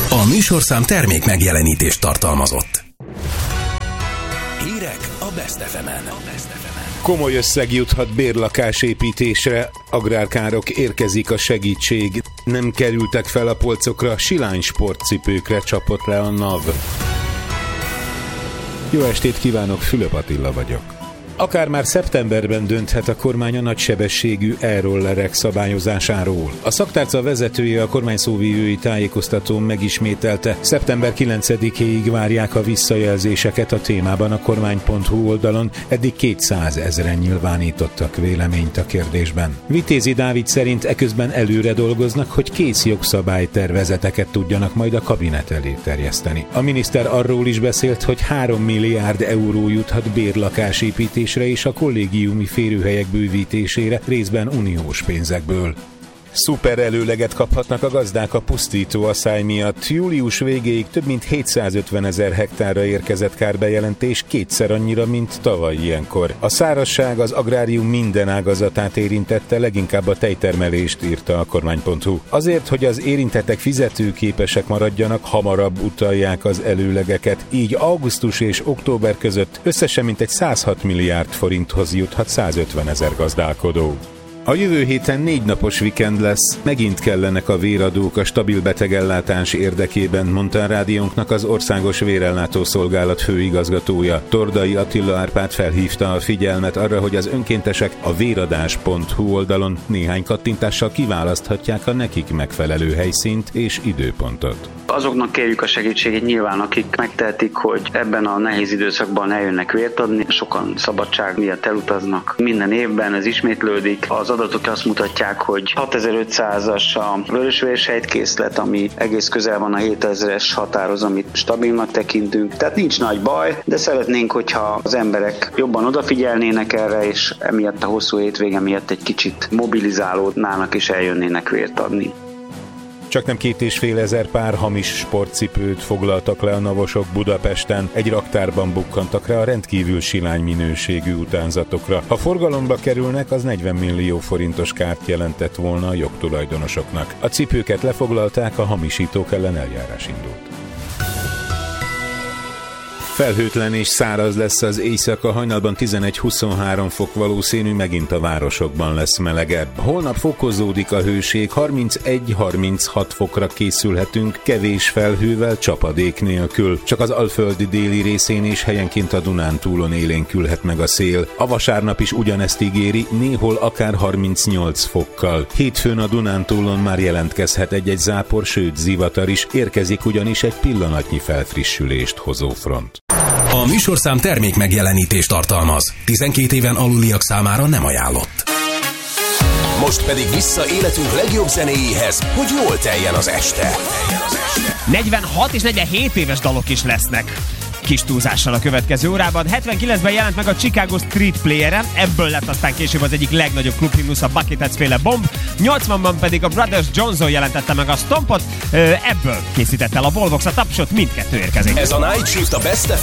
A műsorszám termék megjelenítést tartalmazott. Hírek a Best FM-en. Komoly összeg juthat bérlakásépítésre, agrárkárok, érkezik a segítség. Nem kerültek fel a polcokra, Silány sportcipőkre csapott le a NAV. Jó estét kívánok, Fülöp Attila vagyok. Akár már szeptemberben dönthet a kormány a nagysebességű e-rollerek szabályozásáról. A szaktárca vezetője a kormány szóvivői tájékoztatón megismételte, szeptember 9-éig várják a visszajelzéseket a témában a kormány.hu oldalon, eddig 200 000 nyilvánítottak véleményt a kérdésben. Vitézi Dávid szerint eközben előre dolgoznak, hogy kész jogszabálytervezeteket tudjanak majd a kabinet elé terjeszteni. A miniszter arról is beszélt, hogy 3 milliárd euró juthat bérlakásépítésre és a kollégiumi férőhelyek bővítésére, részben uniós pénzekből. Szuper előleget kaphatnak a gazdák a pusztító asszály miatt. Július végéig több mint 750 000 hektárra érkezett kárbejelentés, kétszer annyira, mint tavaly ilyenkor. A szárazság az agrárium minden ágazatát érintette, leginkább a tejtermelést, írta a kormány.hu. Azért, hogy az érintettek fizetőképesek maradjanak, hamarabb utalják az előlegeket, így augusztus és október között összesen mintegy 106 milliárd forinthoz juthat 150 000 gazdálkodó. A jövő héten 4 napos vikend lesz, megint kellenek a véradók a stabil betegellátás érdekében, mondta a rádiónknak az Országos Vérellátó Szolgálat főigazgatója. Tordai Attila Árpád felhívta a figyelmet arra, hogy az önkéntesek a véradás.hu oldalon néhány kattintással kiválaszthatják a nekik megfelelő helyszínt és időpontot. Azoknak kérjük a segítségét nyilván, akik megtehetik, hogy ebben a nehéz időszakban eljönnek vért adni. Sokan szabadság miatt elutaznak. Minden évben ez ismétlődik. Az adatok azt mutatják, hogy 6500-as a vörösvérsejtkészlet, ami egész közel van a 7000-es határhoz, amit stabilnak tekintünk. Tehát nincs nagy baj, de szeretnénk, hogyha az emberek jobban odafigyelnének erre, és emiatt a hosszú hétvége miatt egy kicsit mobilizálódnának és eljönnének vért adni. Csaknem 2500 pár hamis sportcipőt foglaltak le a navosok Budapesten, egy raktárban bukkantak rá a rendkívül silány minőségű utánzatokra. Ha forgalomba kerülnek, az 40 millió forintos kárt jelentett volna a jogtulajdonosoknak. A cipőket lefoglalták, a hamisítók ellen eljárás indult. Felhőtlen és száraz lesz az éjszaka, hajnalban 11-23 fok valószínű, megint a városokban lesz melegebb. Holnap fokozódik a hőség, 31-36 fokra készülhetünk, kevés felhővel, csapadék nélkül. Csak az alföldi déli részén és helyenként a Dunántúlon élénkülhet meg a szél. A vasárnap is ugyanezt ígéri, néhol akár 38 fokkal. Hétfőn a Dunántúlon már jelentkezhet egy-egy zápor, sőt zivatar is, érkezik ugyanis egy pillanatnyi felfrissülést hozó front. A műsorszám termék megjelenítést tartalmaz. 12 éven aluliak számára nem ajánlott. Most pedig vissza életünk legjobb zenéjéhez, hogy jól teljen az este. 46 és 47 éves dalok is lesznek. Kis túlzással a következő órában. 79-ben jelent meg a Chicago Street Player-e, ebből lett aztán később az egyik legnagyobb klubhimnusz, a Bucketheads féle Bomb. 80-ban pedig a Brothers Johnson jelentette meg a Stompot, ebből készített el a Volvox a Tapsot, mindkettő érkezik. Ez a Night Shift a Best